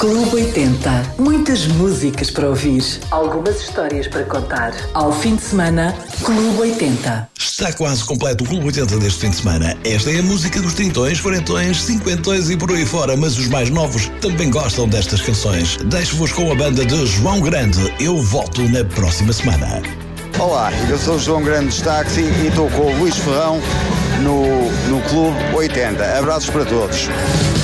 Clube 80. Muitas músicas para ouvir. Algumas histórias para contar. Ao fim de semana, Clube 80. Está quase completo o Clube 80 deste fim de semana. Esta é a música dos trintões, quarentões, cinquentões e por aí fora, mas os mais novos também gostam destas canções. Deixo-vos com a banda de João Grande. Eu volto na próxima semana. Olá, eu sou o João Grande dos Táxi e estou com o Luís Ferrão no Clube 80. Abraços para todos.